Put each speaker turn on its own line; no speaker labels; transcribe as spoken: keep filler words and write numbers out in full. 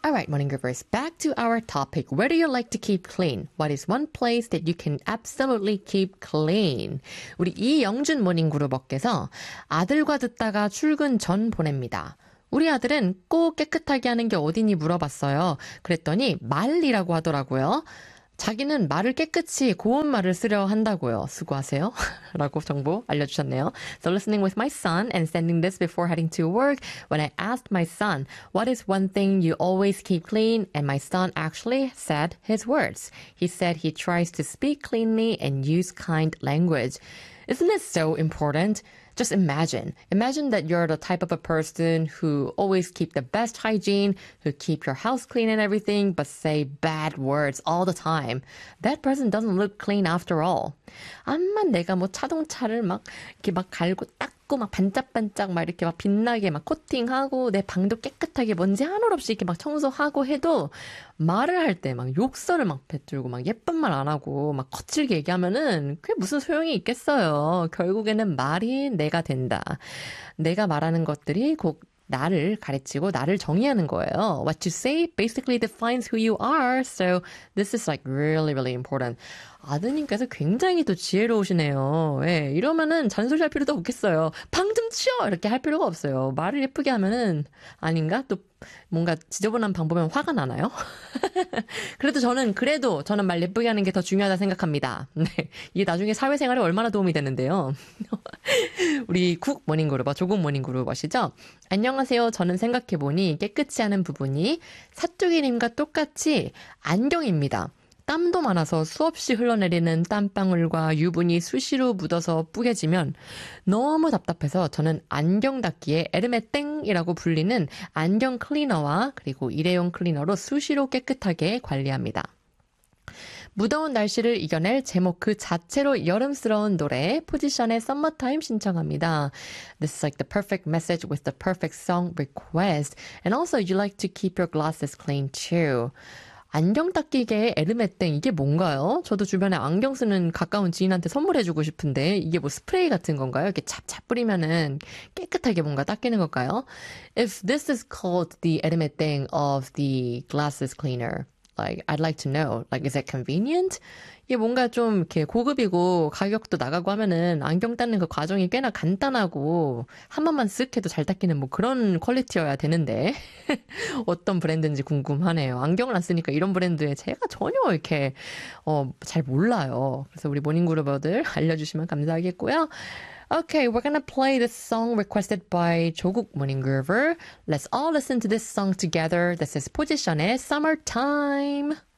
Alright, morning groovers, back to our topic. Where do you like to keep clean? What is one place that you can absolutely keep clean? 우리 이영준 모닝 그루버께서 아들과 듣다가 출근 전 보냅니다. 우리 아들은 꼭 깨끗하게 하는 게 어디니 물어봤어요. 그랬더니 말이라고 하더라고요. 자기는 말을 깨끗이 고운 말을 쓰려 한다고요. 수고하세요. 라고 정보 알려주셨네요. So listening with my son and sending this before heading to work, when I asked my son, what is one thing you always keep clean? And my son actually said his words. He said he tries to speak cleanly and use kind language. Isn't it so important? Just imagine. Imagine that you're the type of a person who always keep the best hygiene, who keep your house clean and everything, but say bad words all the time. That person doesn't look clean after all. 암만 내가 뭐 자동차를 막 이렇게 막 갈고 닦고 막 반짝반짝 막 이렇게 막 빛나게 막 코팅하고 내 방도 깨끗하게 먼지 하나 없이 이렇게 막 청소하고 해도 말을 할 때 막 욕설을 막 뱉들고 막 예쁜 말 안 하고 막 거칠게 얘기하면은 그게 무슨 소용이 있겠어요. 결국에는 말이 내가 된다. 내가 말하는 것들이 곧 나를 가르치고 나를 정의하는 거예요. What you say basically defines who you are. So this is like really, really important. 아드님께서 굉장히 또 지혜로우시네요. 예, 이러면은 잔소리할 필요도 없겠어요. 방 좀 치워! 이렇게 할 필요가 없어요. 말을 예쁘게 하면은 아닌가? 또 뭔가 지저분한 방 보면 화가 나나요? 그래도 저는 그래도 저는 말 예쁘게 하는 게 더 중요하다 생각합니다. 네, 이게 나중에 사회생활에 얼마나 도움이 되는데요. 우리 국 모닝그룹, 조국 모닝그룹이시죠? 안녕하세요. 저는 생각해보니 깨끗이 하는 부분이 사투기님과 똑같이 안경입니다. 땀도 많아서 수없이 흘러내리는 땀방울과 유분이 수시로 묻어서 뿌개지면 너무 답답해서 저는 안경 닦기에 에르메땡이라고 불리는 안경 클리너와 그리고 일회용 클리너로 수시로 깨끗하게 관리합니다. 무더운 날씨를 이겨낼 제목 그 자체로 여름스러운 노래 포지션의 Summertime 신청합니다. This is like the perfect message with the perfect song request. And also you like to keep your glasses clean too. 안경 닦기계의 에르메땡 이게 뭔가요? 저도 주변에 안경 쓰는 가까운 지인한테 선물해주고 싶은데 이게 뭐 스프레이 같은 건가요? 이렇게 찹찹 뿌리면은 깨끗하게 뭔가 닦이는 걸까요? If this is called the 에르메땡 of the glasses cleaner, like I'd like to know, like is it convenient? 이게 뭔가 좀 이렇게 고급이고 가격도 나가고 하면은 안경 닦는 그 과정이 꽤나 간단하고 한 번만 쓱 해도 잘 닦이는 뭐 그런 퀄리티여야 되는데 어떤 브랜드인지 궁금하네요. 안경을 안 쓰니까 이런 브랜드에 제가 전혀 이렇게 어, 잘 몰라요. 그래서 우리 모닝그루버들 알려주시면 감사하겠고요. Okay, we're gonna play this song requested by 조국 모닝그루버. Let's all listen to this song together. This is 포지션의 Summertime.